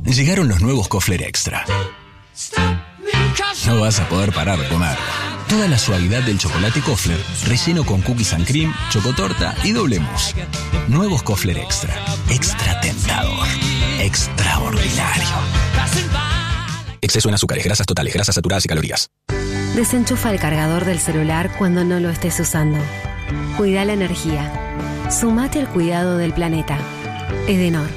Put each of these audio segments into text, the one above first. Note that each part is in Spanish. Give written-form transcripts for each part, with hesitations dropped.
Llegaron los nuevos Kofler Extra. No vas a poder parar de comer. Toda la suavidad del chocolate Kofler, relleno con cookies and cream, chocotorta y doble mousse. Nuevos Kofler Extra. Extra tentador. Extraordinario. Exceso en azúcares, grasas totales, grasas saturadas y calorías. Desenchufa el cargador del celular cuando no lo estés usando. Cuida la energía. Sumate al cuidado del planeta. Edenor.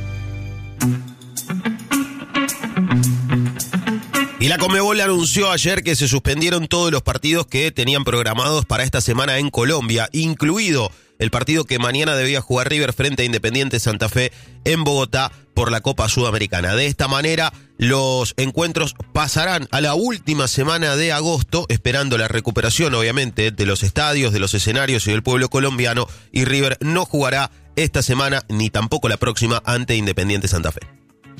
Y la Conmebol anunció ayer que se suspendieron todos los partidos que tenían programados para esta semana en Colombia, incluido el partido que mañana debía jugar River frente a Independiente Santa Fe en Bogotá por la Copa Sudamericana. De esta manera, los encuentros pasarán a la última semana de agosto, esperando la recuperación, obviamente, de los estadios, de los escenarios y del pueblo colombiano, y River no jugará esta semana ni tampoco la próxima ante Independiente Santa Fe.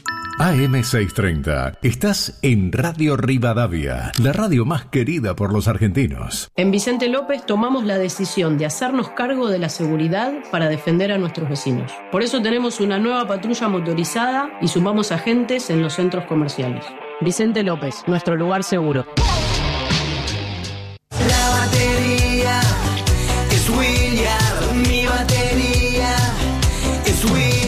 AM630. Estás en Radio Rivadavia, la radio más querida por los argentinos. En Vicente López tomamos la decisión de hacernos cargo de la seguridad para defender a nuestros vecinos. Por eso tenemos una nueva patrulla motorizada y sumamos agentes en los centros comerciales. Vicente López, nuestro lugar seguro. La batería es William, mi batería es William.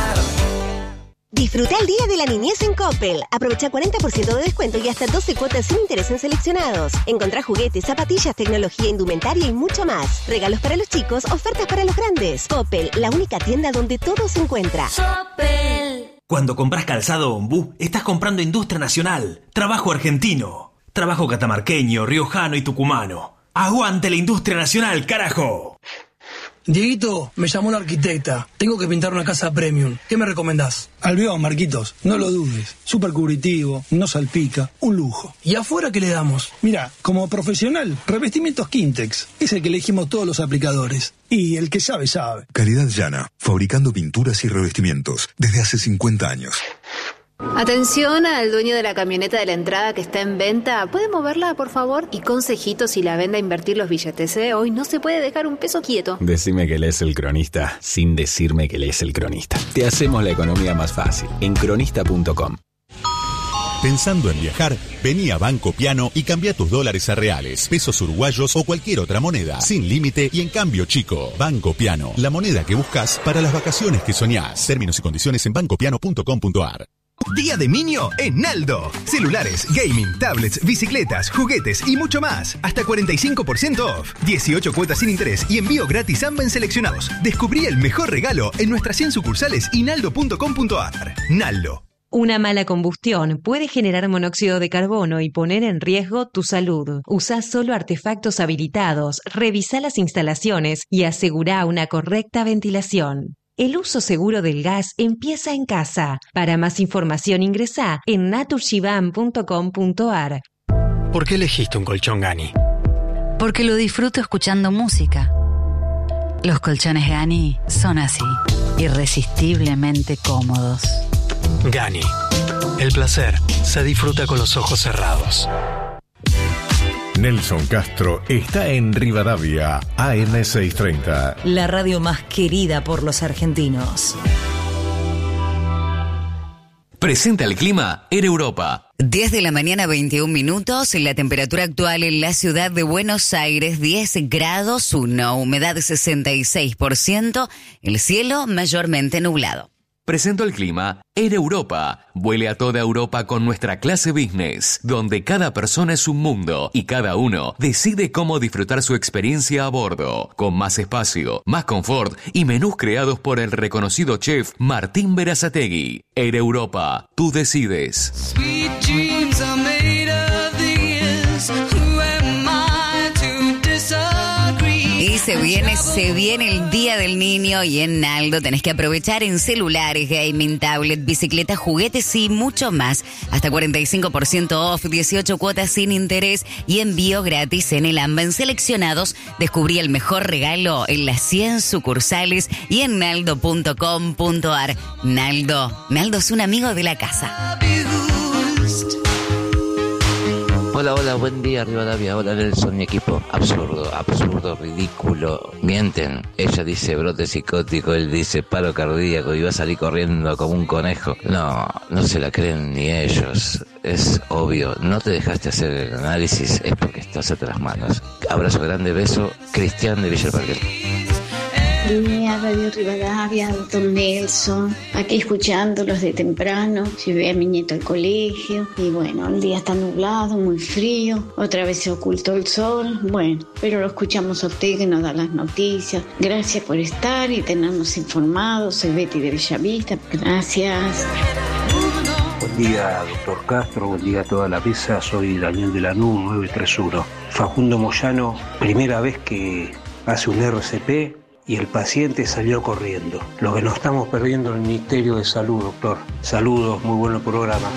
Disfruta el Día de la Niñez en Coppel. Aprovecha 40% de descuento y hasta 12 cuotas sin interés en seleccionados. Encontrá juguetes, zapatillas, tecnología, indumentaria y mucho más. Regalos para los chicos, ofertas para los grandes. Coppel, la única tienda donde todo se encuentra. Coppel. Cuando compras calzado Ombú, estás comprando industria nacional, trabajo argentino, trabajo catamarqueño, riojano y tucumano. ¡Aguante la industria nacional, carajo! Dieguito, me llamó la arquitecta. Tengo que pintar una casa premium. ¿Qué me recomendás? Alveón, Marquitos. No lo dudes. Súper cubritivo, no salpica. Un lujo. ¿Y afuera qué le damos? Mira, como profesional, revestimientos Quintex. Es el que elegimos todos los aplicadores. Y el que sabe, sabe. Calidad Llana. Fabricando pinturas y revestimientos. Desde hace 50 años. Atención al dueño de la camioneta de la entrada que está en venta. ¿Puede moverla, por favor? Y consejito si la vende a invertir los billetes, ¿eh? Hoy no se puede dejar un peso quieto. Decime que lees El Cronista sin decirme que lees El Cronista. Te hacemos la economía más fácil en cronista.com. Pensando en viajar, vení a Banco Piano y cambia tus dólares a reales, pesos uruguayos o cualquier otra moneda, sin límite y en cambio chico. Banco Piano, la moneda que buscas para las vacaciones que soñás. Términos y condiciones en bancopiano.com.ar. Día de Niño en Naldo. Celulares, gaming, tablets, bicicletas, juguetes y mucho más. Hasta 45% off. 18 cuotas sin interés y envío gratis a en seleccionados. Descubrí el mejor regalo en nuestras 100 sucursales y naldo.com.ar. Naldo. Una mala combustión puede generar monóxido de carbono y poner en riesgo tu salud. Usá solo artefactos habilitados, revisá las instalaciones y asegurá una correcta ventilación. El uso seguro del gas empieza en casa. Para más información ingresá en naturshiban.com.ar. ¿Por qué elegiste un colchón Gani? Porque lo disfruto escuchando música. Los colchones Gani son así, irresistiblemente cómodos. Gani. El placer se disfruta con los ojos cerrados. Nelson Castro está en Rivadavia, AM630. La radio más querida por los argentinos. Presenta el clima en Europa. 10 de la mañana, 21 minutos. La temperatura actual en la ciudad de Buenos Aires, 10 grados 1, humedad 66%, el cielo mayormente nublado. Presento el clima en Europa. Vuele a toda Europa con nuestra clase business, donde cada persona es un mundo y cada uno decide cómo disfrutar su experiencia a bordo, con más espacio, más confort y menús creados por el reconocido chef Martín Berazategui. En Europa, tú decides. Sweet dreams are made of these. Who am I to disagree? Y se viene el Día del Niño y en Naldo tenés que aprovechar en celulares, gaming, tablet, bicicletas, juguetes y mucho más. Hasta 45% off, 18 cuotas sin interés y envío gratis en el AMBA en seleccionados. Descubrí el mejor regalo en las 100 sucursales y en naldo.com.ar. Naldo es un amigo de la casa. Hola, buen día, Rivadavia. Hola, Nelson, mi equipo. Absurdo, ridículo. Mienten. Ella dice brote psicótico, él dice paro cardíaco y va a salir corriendo como un conejo. No se la creen ni ellos. Es obvio. No te dejaste hacer el análisis, es porque estás a las manos. Abrazo grande, beso. Cristian de Villa Parque. Buen día, Radio Rivadavia, doctor Nelson, aquí escuchándolos de temprano, llevé a mi nieto al colegio y bueno, el día está nublado, muy frío, otra vez se ocultó el sol, bueno, pero lo escuchamos a usted que nos da las noticias. Gracias por estar y tenernos informados, soy Betty de Bellavista, gracias. Buen día, doctor Castro, buen día a toda la mesa, soy Daniel de Lanús, 931. Facundo Moyano, primera vez que hace un RCP y el paciente salió corriendo. Lo que nos estamos perdiendo en el Ministerio de Salud, doctor. Saludos, muy buen programa.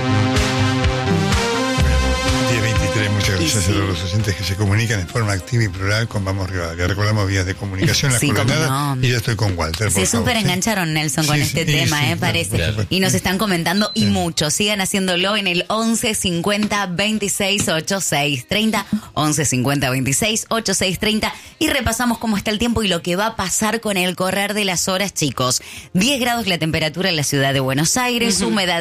10:23, muchas gracias a todos los oyentes que se comunican en forma activa y plural con Vamos Rivadavia. Recordamos vías de comunicación, la coordenada, y ya estoy con Walter. Se súper engancharon, Nelson, con este tema, parece. Claro. Y nos están comentando, y mucho. Sigan haciéndolo en el 11 50 26 86 30, 11 50 26 86 30, y repasamos cómo está el tiempo y lo que va a pasar con el correr de las horas, chicos. 10 grados la temperatura en la ciudad de Buenos Aires, humedad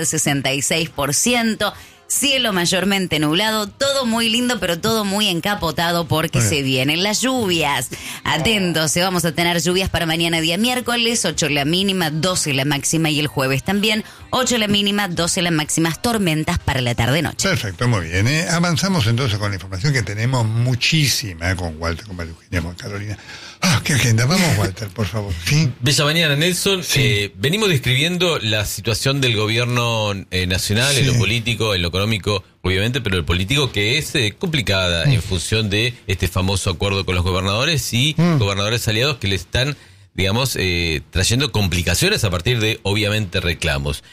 66%, cielo mayormente nublado, todo muy lindo, pero todo muy encapotado porque se vienen las lluvias. Atentos, vamos a tener lluvias para mañana día miércoles, 8 la mínima, 12 la máxima, y el jueves también, 8 la mínima, 12 las máximas, tormentas para la tarde-noche. Perfecto, muy bien. Avanzamos entonces con la información que tenemos muchísima con Walter, con María Eugenia, con Carolina. ¿Qué agenda? Vamos, Walter, por favor. ¿Sí? Bella mañana, Nelson. Sí. Venimos describiendo la situación del gobierno nacional, en lo político, en lo económico, obviamente, pero el político que es complicada en función de este famoso acuerdo con los gobernadores y gobernadores aliados que le están, digamos, trayendo complicaciones a partir de, obviamente, reclamos.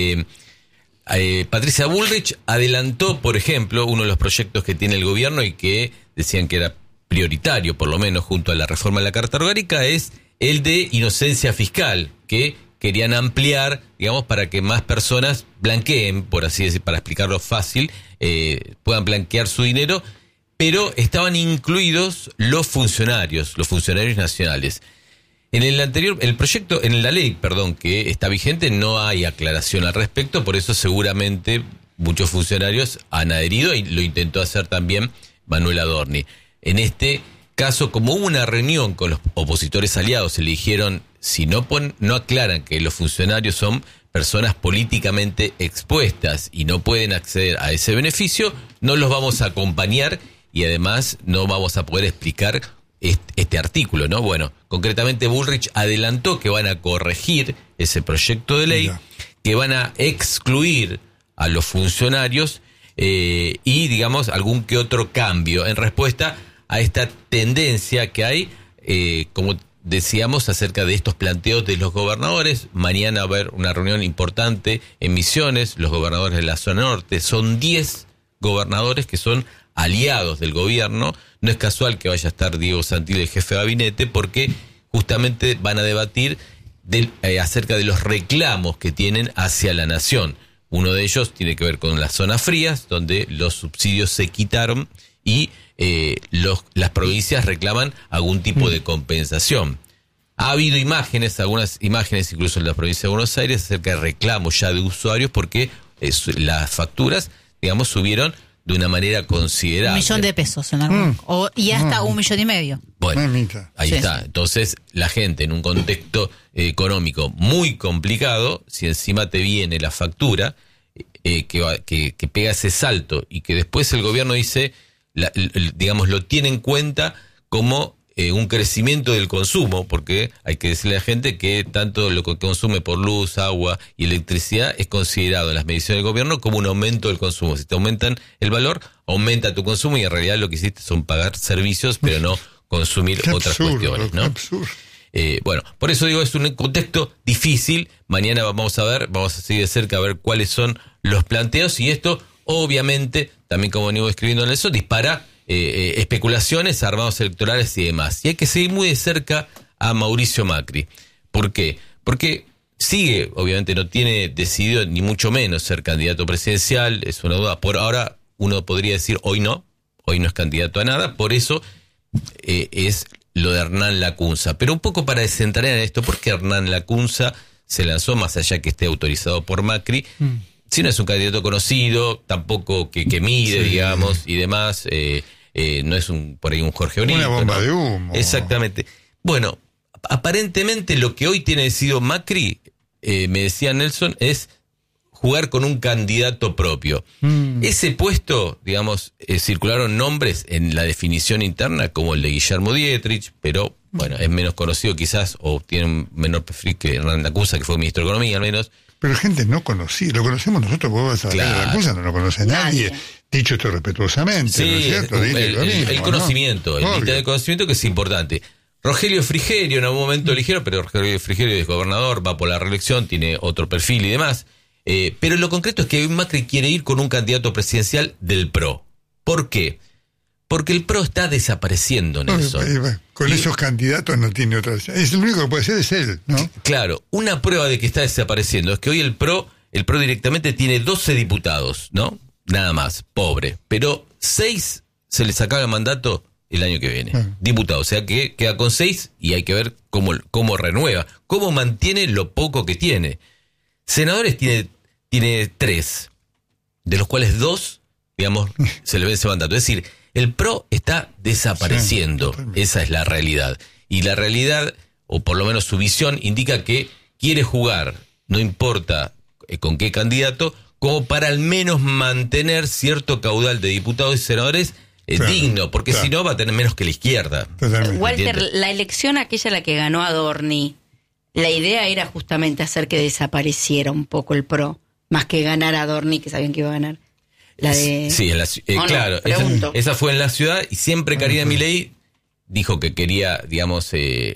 Patricia Bullrich adelantó, por ejemplo, uno de los proyectos que tiene el gobierno y que decían que era prioritario, por lo menos junto a la reforma de la Carta Orgánica, es el de inocencia fiscal, que querían ampliar, digamos, para que más personas blanqueen, por así decir, para explicarlo fácil, puedan blanquear su dinero, pero estaban incluidos los funcionarios nacionales. En el proyecto, en la ley, que está vigente, no hay aclaración al respecto, por eso seguramente muchos funcionarios han adherido y lo intentó hacer también Manuel Adorni. En este caso, como hubo una reunión con los opositores aliados, eligieron, si no aclaran que los funcionarios son personas políticamente expuestas y no pueden acceder a ese beneficio, no los vamos a acompañar y además no vamos a poder explicar este artículo, ¿no? Bueno, concretamente Bullrich adelantó que van a corregir ese proyecto de ley, que van a excluir a los funcionarios y, digamos, algún que otro cambio en respuesta a esta tendencia que hay, como decíamos, acerca de estos planteos de los gobernadores. Mañana va a haber una reunión importante en Misiones, los gobernadores de la zona norte, son 10 gobernadores que son aliados del gobierno. No es casual que vaya a estar Diego Santilli, el jefe de gabinete, porque justamente van a debatir acerca de los reclamos que tienen hacia la nación. Uno de ellos tiene que ver con las zonas frías, donde los subsidios se quitaron y las provincias reclaman algún tipo de compensación. Ha habido algunas imágenes incluso en la provincia de Buenos Aires acerca de reclamos ya de usuarios porque las facturas, digamos, subieron de una manera considerable. $1 millón pesos en algún, y hasta $1,5 million. Bueno, ahí está. Entonces, la gente en un contexto económico muy complicado, si encima te viene la factura, que pega ese salto y que después el gobierno dice, digamos, lo tiene en cuenta como un crecimiento del consumo, porque hay que decirle a la gente que tanto lo que consume por luz, agua y electricidad es considerado en las mediciones del gobierno como un aumento del consumo. Si te aumentan el valor, aumenta tu consumo y en realidad lo que hiciste son pagar servicios, pero no consumir otras cuestiones, ¿no? Bueno, por eso digo, es un contexto difícil. Mañana vamos a seguir de cerca a ver cuáles son los planteos y esto, obviamente, también como venimos escribiendo en eso, dispara especulaciones, armados electorales y demás. Y hay que seguir muy de cerca a Mauricio Macri. ¿Por qué? Porque sigue, obviamente no tiene decidido ni mucho menos ser candidato presidencial, es una duda. Por ahora uno podría decir hoy no es candidato a nada, por eso es lo de Hernán Lacunza. Pero un poco para desentrañar esto, porque Hernán Lacunza se lanzó, más allá que esté autorizado por Macri, si no es un candidato conocido, tampoco que mide, digamos, y demás, no es por ahí un Jorge Brito. Una bomba de humo. Exactamente. Bueno, aparentemente lo que hoy tiene decidido Macri, me decía Nelson, es jugar con un candidato propio. Ese puesto, digamos, circularon nombres en la definición interna, como el de Guillermo Dietrich, pero bueno, es menos conocido quizás, o tiene un menor perfil que Hernán Lacunza, que fue ministro de Economía al menos. Pero gente no conocida, lo conocemos nosotros, vos vas a ver, Lacunza no lo conoce nadie. Dicho esto respetuosamente, sí, ¿no es cierto? El conocimiento, ¿no? el nivel de conocimiento que es importante. Rogelio Frigerio en algún momento eligieron, pero Rogelio Frigerio es gobernador, va por la reelección, tiene otro perfil y demás. Pero lo concreto es que Macri quiere ir con un candidato presidencial del PRO. ¿Por qué? Porque el PRO está desapareciendo, Nelson. Con esos candidatos no tiene otra... Es lo único que puede ser es él, ¿no? Claro, una prueba de que está desapareciendo es que hoy el PRO directamente tiene 12 diputados, ¿no? Nada más, pobre. Pero 6 se les acaba el mandato el año que viene. Diputados, o sea que queda con 6 y hay que ver cómo renueva, cómo mantiene lo poco que tiene. Senadores tiene 3, de los cuales 2, digamos, se le vence el mandato. Es decir, el PRO está desapareciendo. Esa es la realidad. Y la realidad, o por lo menos su visión, indica que quiere jugar, no importa con qué candidato, como para al menos mantener cierto caudal de diputados y senadores digno, porque si no va a tener menos que la izquierda. Walter, la elección aquella la que ganó Adorni, la idea era justamente hacer que desapareciera un poco el PRO, más que ganar a Adorni, que sabían que iba a ganar. La de... Sí, claro, esa fue en la ciudad, y siempre Karina Milei dijo que quería, digamos,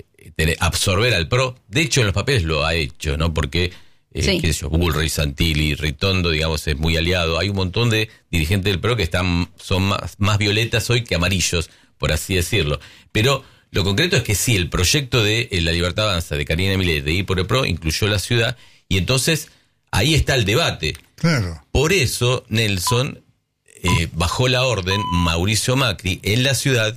absorber al PRO. De hecho, en los papeles lo ha hecho, ¿no? Porque qué sé yo, Bullrich, Santilli, Ritondo, digamos, es muy aliado. Hay un montón de dirigentes del PRO que son más violetas hoy que amarillos, por así decirlo. Pero lo concreto es que sí, el proyecto de La Libertad Avanza de Karina Milei de ir por el PRO incluyó la ciudad, y entonces ahí está el debate. Claro. Por eso, Nelson, bajó la orden, Mauricio Macri, en la ciudad,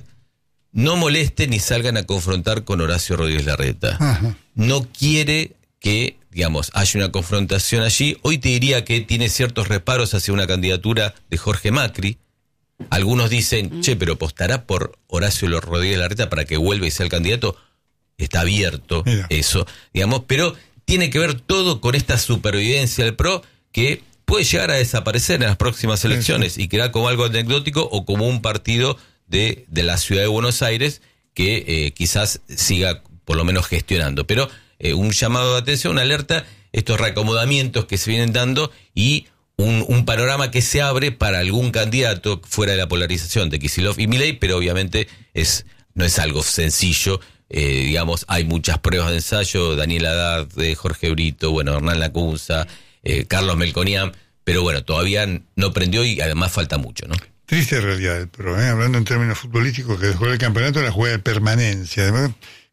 no molesten ni salgan a confrontar con Horacio Rodríguez Larreta. Ajá. No quiere que, digamos, haya una confrontación allí. Hoy te diría que tiene ciertos reparos hacia una candidatura de Jorge Macri. Algunos dicen, pero apostará por Horacio Rodríguez Larreta para que vuelva y sea el candidato. Está abierto eso, digamos, pero tiene que ver todo con esta supervivencia del PRO que puede llegar a desaparecer en las próximas elecciones y quedar como algo anecdótico o como un partido de la ciudad de Buenos Aires que quizás siga por lo menos gestionando. Pero un llamado de atención, una alerta, estos reacomodamientos que se vienen dando y un panorama que se abre para algún candidato fuera de la polarización de Kicillof y Milei, pero obviamente no es algo sencillo. Digamos, hay muchas pruebas de ensayo, Daniel Haddad, Jorge Brito, bueno, Hernán Lacunza, Carlos Melconian, pero bueno, todavía no prendió y además falta mucho, ¿no? Triste realidad del PRO, hablando en términos futbolísticos, que después del campeonato la juega de permanencia. Además,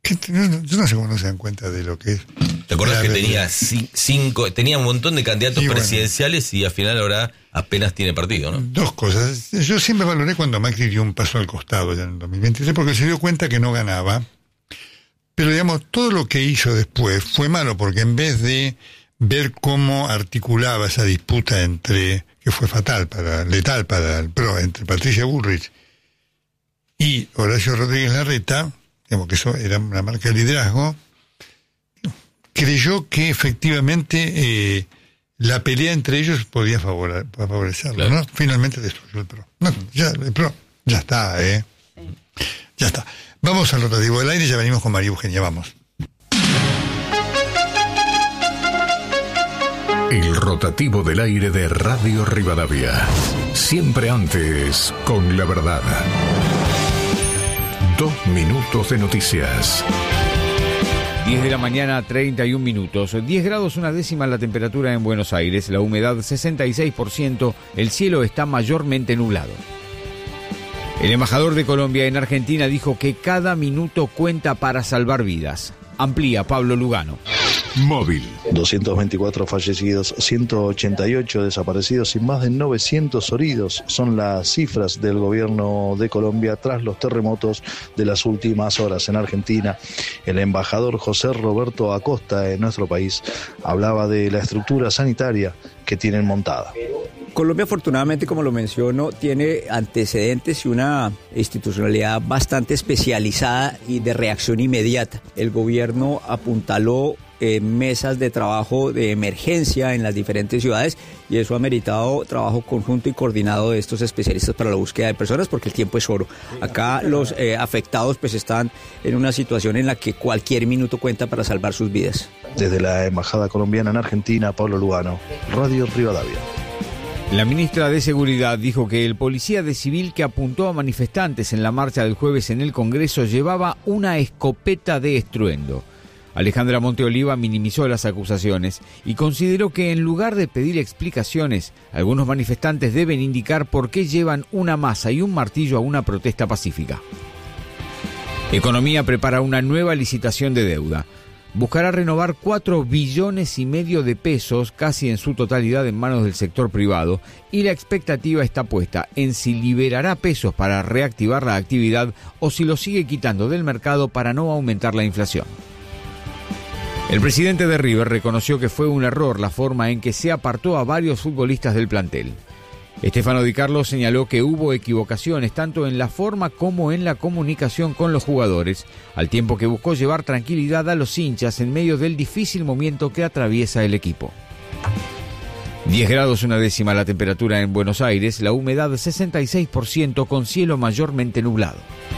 yo no sé cómo no se dan cuenta de lo que es. ¿Te acuerdas que tenía un montón de candidatos presidenciales y al final ahora apenas tiene partido, ¿no? Dos cosas. Yo siempre valoré cuando Macri dio un paso al costado ya en el 2023 porque se dio cuenta que no ganaba. Pero digamos, todo lo que hizo después fue malo porque en vez de ver cómo articulaba esa disputa que fue letal para el PRO, entre Patricia Bullrich y Horacio Rodríguez Larreta, digamos que eso era una marca de liderazgo, creyó que efectivamente la pelea entre ellos podía favorecerlo, claro. ¿No? Finalmente destruyó el PRO. No, el PRO ya está, ya está. Vamos al rotativo del aire y ya venimos con María Eugenia, vamos. El rotativo del aire de Radio Rivadavia. Siempre antes, con la verdad. 2 minutos de noticias. 10 de la mañana, 31 minutos. 10 grados una décima la temperatura en Buenos Aires. La humedad 66%. El cielo está mayormente nublado. El embajador de Colombia en Argentina dijo que cada minuto cuenta para salvar vidas. Amplía Pablo Lugano. Móvil. 224 fallecidos, 188 desaparecidos y más de 900 heridos son las cifras del gobierno de Colombia tras los terremotos de las últimas horas en Argentina. El embajador José Roberto Acosta en nuestro país hablaba de la estructura sanitaria que tienen montada. Colombia, afortunadamente, como lo menciono, tiene antecedentes y una institucionalidad bastante especializada y de reacción inmediata. El gobierno apuntaló mesas de trabajo de emergencia en las diferentes ciudades y eso ha meritado trabajo conjunto y coordinado de estos especialistas para la búsqueda de personas porque el tiempo es oro. Acá los afectados pues están en una situación en la que cualquier minuto cuenta para salvar sus vidas. Desde la Embajada Colombiana en Argentina, Pablo Lugano, Radio Rivadavia. La ministra de Seguridad dijo que el policía de civil que apuntó a manifestantes en la marcha del jueves en el Congreso llevaba una escopeta de estruendo. Alejandra Monteoliva minimizó las acusaciones y consideró que en lugar de pedir explicaciones, algunos manifestantes deben indicar por qué llevan una maza y un martillo a una protesta pacífica. Economía prepara una nueva licitación de deuda. Buscará renovar 4,5 billones de pesos, casi en su totalidad en manos del sector privado, y la expectativa está puesta en si liberará pesos para reactivar la actividad o si lo sigue quitando del mercado para no aumentar la inflación. El presidente de River reconoció que fue un error la forma en que se apartó a varios futbolistas del plantel. Estefano Di Carlo señaló que hubo equivocaciones tanto en la forma como en la comunicación con los jugadores, al tiempo que buscó llevar tranquilidad a los hinchas en medio del difícil momento que atraviesa el equipo. 10 grados 1/10 la temperatura en Buenos Aires, la humedad 66% con cielo mayormente nublado.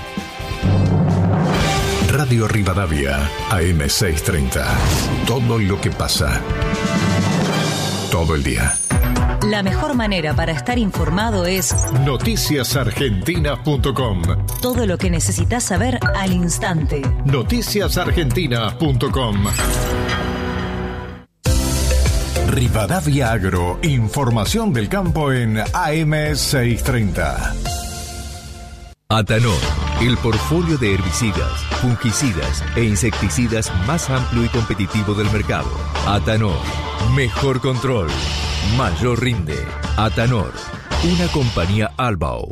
Radio Rivadavia, AM630. Todo lo que pasa. Todo el día. La mejor manera para estar informado es noticiasargentina.com. todo lo que necesitas saber al instante. Noticiasargentina.com. Rivadavia Agro, información del campo en AM630. Atanor, el portfolio de herbicidas, fungicidas e insecticidas más amplio y competitivo del mercado. Atanor, mejor control, mayor rinde. Atanor, una compañía Albao.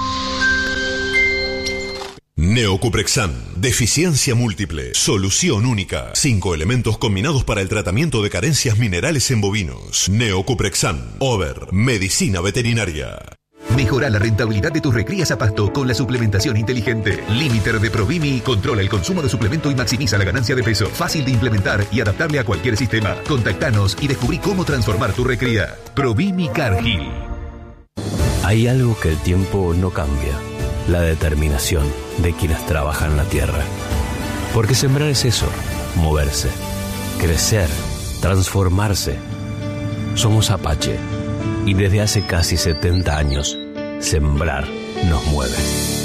Neocuprexan, deficiencia múltiple, solución única. 5 elementos combinados para el tratamiento de carencias minerales en bovinos. Neocuprexan, Over, medicina veterinaria. Mejora la rentabilidad de tus recrías a pasto con la suplementación inteligente. Limiter de Provimi controla el consumo de suplemento y maximiza la ganancia de peso. Fácil de implementar y adaptable a cualquier sistema. Contactanos y descubrí cómo transformar tu recría. Provimi Cargill. Hay algo que el tiempo no cambia. La determinación de quienes trabajan la tierra. Porque sembrar es eso, moverse, crecer, transformarse. Somos Apache y desde hace casi 70 años, sembrar nos mueve.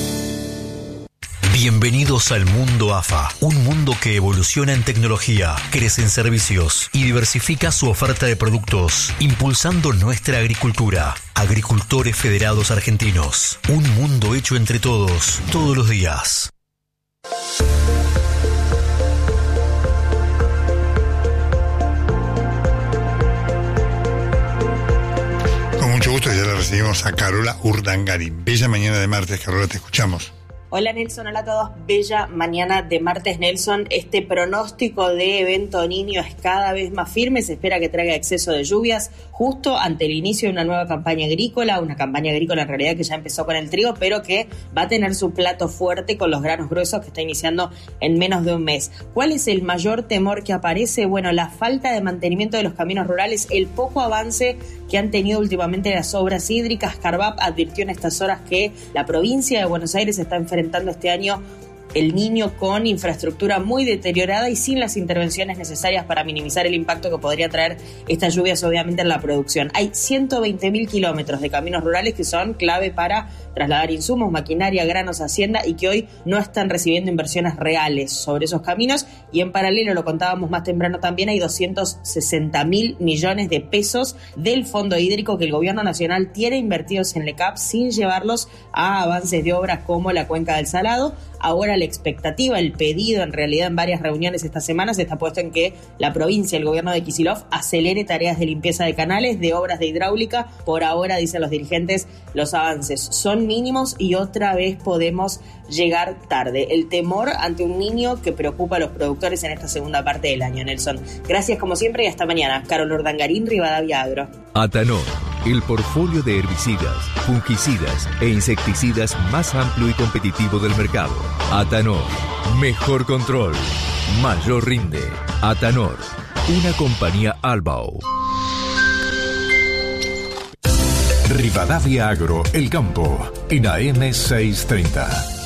Bienvenidos al mundo AFA, un mundo que evoluciona en tecnología, crece en servicios y diversifica su oferta de productos, impulsando nuestra agricultura. Agricultores Federados Argentinos, un mundo hecho entre todos, todos los días. Con mucho gusto ya la recibimos a Carola Urdangari. Bella mañana de martes, Carola, te escuchamos. Hola Nelson, hola a todos. Bella mañana de martes, Nelson. Este pronóstico de evento niño es cada vez más firme. Se espera que traiga exceso de lluvias justo ante el inicio de una nueva campaña agrícola. Una campaña agrícola en realidad que ya empezó con el trigo, pero que va a tener su plato fuerte con los granos gruesos que está iniciando en menos de un mes. ¿Cuál es el mayor temor que aparece? Bueno, la falta de mantenimiento de los caminos rurales, el poco avance que han tenido últimamente las obras hídricas. Carvap advirtió en estas horas que la provincia de Buenos Aires está enfrentando este año el Niño con infraestructura muy deteriorada y sin las intervenciones necesarias para minimizar el impacto que podría traer estas lluvias obviamente en la producción. Hay 120.000 kilómetros de caminos rurales que son clave para trasladar insumos, maquinaria, granos, hacienda y que hoy no están recibiendo inversiones reales sobre esos caminos y en paralelo, lo contábamos más temprano también, hay 260.000 millones de pesos del Fondo Hídrico que el Gobierno Nacional tiene invertidos en LECAP sin llevarlos a avances de obras como la Cuenca del Salado. Ahora la expectativa, el pedido en realidad en varias reuniones esta semana se está puesto en que la provincia, el gobierno de Kicillof, acelere tareas de limpieza de canales, de obras de hidráulica. Por ahora, dicen los dirigentes, los avances son mínimos y otra vez podemos llegar tarde. El temor ante un niño que preocupa a los productores en esta segunda parte del año. Nelson, gracias como siempre y hasta mañana. Carol Urdangarín, Rivadavia Agro. Atanor, el portfolio de herbicidas, fungicidas e insecticidas más amplio y competitivo del mercado. Atanor, mejor control, mayor rinde. Atanor, una compañía Albao. Rivadavia Agro, El Campo, en AM 630.